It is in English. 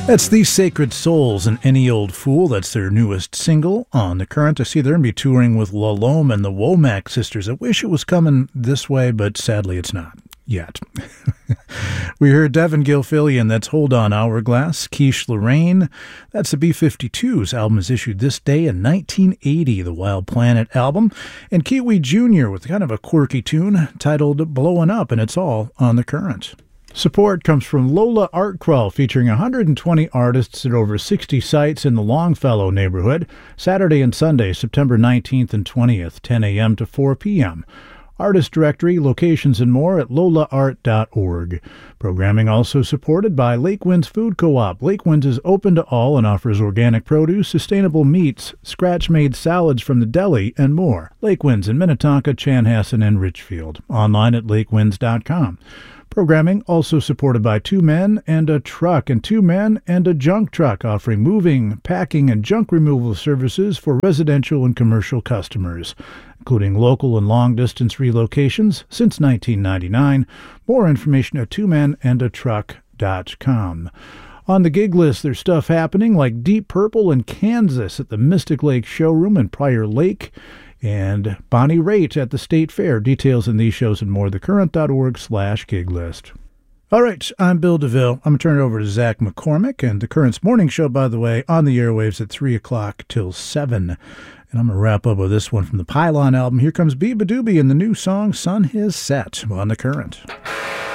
That's The Sacred Souls and Any Old Fool. That's their newest single on The Current. I see they're going to be touring with La Lome and the Womack Sisters. I wish it was coming this way, but sadly it's not yet. We heard Devin Gilfillian, that's Hold On Hourglass. Quiche Lorraine, that's the B-52s. Album is issued this day in 1980, the Wild Planet album. And Kiwi Jr. with kind of a quirky tune titled Blowin' Up, and it's all on The Current. Support comes from Lola Art Crawl, featuring 120 artists at over 60 sites in the Longfellow neighborhood, Saturday and Sunday, September 19th and 20th, 10 a.m. to 4 p.m. Artist directory, locations, and more at lolaart.org. Programming also supported by Lake Winds Food Co-op. Lake Winds is open to all and offers organic produce, sustainable meats, scratch-made salads from the deli, and more. Lake Winds in Minnetonka, Chanhassen, and Richfield. Online at lakewinds.com. Programming also supported by Two Men and a Truck and Two Men and a Junk Truck, offering moving, packing, and junk removal services for residential and commercial customers, including local and long-distance relocations since 1999. More information at twomenandatruck.com. On the gig list, there's stuff happening like Deep Purple in Kansas at the Mystic Lake Showroom in Prior Lake, and Bonnie Raitt at the State Fair. Details in these shows and more, thecurrent.org/gig list. All right, I'm Bill DeVille. I'm going to turn it over to Zach McCormick, and the Current's morning show, by the way, on the airwaves at 3 o'clock till 7. And I'm going to wrap up with this one from the Pylon album. Here comes Biba Doobie and the new song Sun Has Set on The Current.